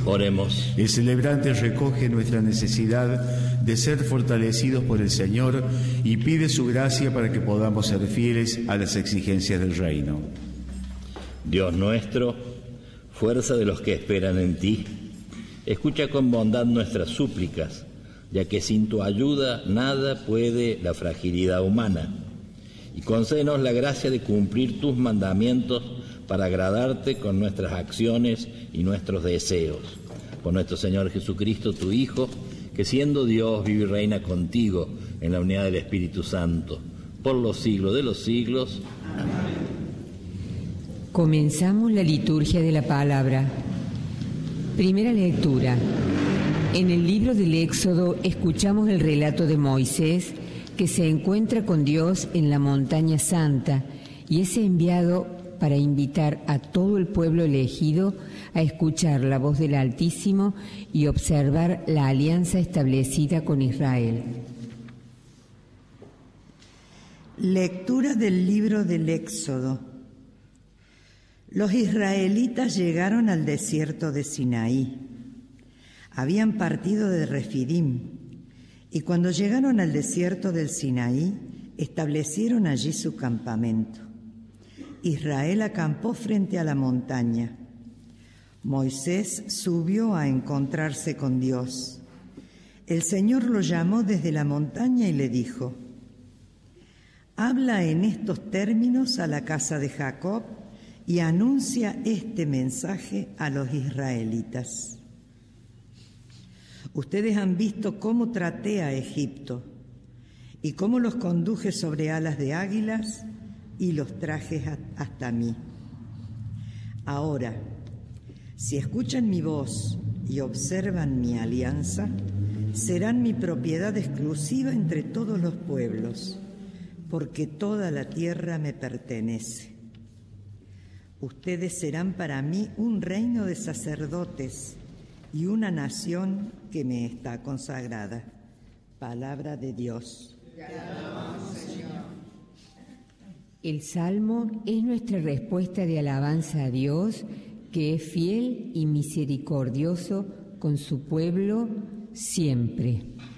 Oremos. El celebrante recoge nuestra necesidad de ser fortalecidos por el Señor y pide su gracia para que podamos ser fieles a las exigencias del reino. Dios nuestro, fuerza de los que esperan en ti, escucha con bondad nuestras súplicas, ya que sin tu ayuda nada puede la fragilidad humana, y concédenos la gracia de cumplir tus mandamientos para agradarte con nuestras acciones y nuestros deseos. Por nuestro Señor Jesucristo, tu Hijo, que siendo Dios vive y reina contigo en la unidad del Espíritu Santo, por los siglos de los siglos. Amén. Comenzamos la liturgia de la palabra. Primera lectura. En el libro del Éxodo escuchamos el relato de Moisés, que se encuentra con Dios en la montaña santa y es enviado para invitar a todo el pueblo elegido a escuchar la voz del Altísimo y observar la alianza establecida con Israel. Lectura del libro del Éxodo. Los israelitas llegaron al desierto de Sinaí. Habían partido de Refidim y cuando llegaron al desierto del Sinaí, establecieron allí su campamento. Israel acampó frente a la montaña. Moisés subió a encontrarse con Dios. El Señor lo llamó desde la montaña y le dijo: habla en estos términos a la casa de Jacob y anuncia este mensaje a los israelitas. Ustedes han visto cómo traté a Egipto y cómo los conduje sobre alas de águilas y los traje hasta mí. Ahora, si escuchan mi voz y observan mi alianza, serán mi propiedad exclusiva entre todos los pueblos, porque toda la tierra me pertenece. Ustedes serán para mí un reino de sacerdotes y una nación que me está consagrada. Palabra de Dios. Te alabamos, Señor. El Salmo es nuestra respuesta de alabanza a Dios, que es fiel y misericordioso con su pueblo siempre.